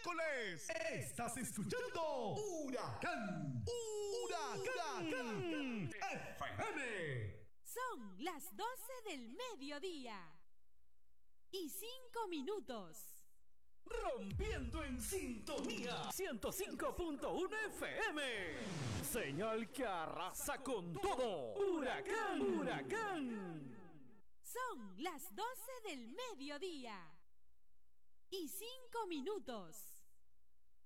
miércoles. Estás escuchando Huracán. Huracán FM. Son las 12 del mediodía y 5 minutos. Rompiendo en sintonía 105.1 FM. Señal que arrasa con todo. Huracán, huracán. Son las 12 del mediodía y 5 minutos.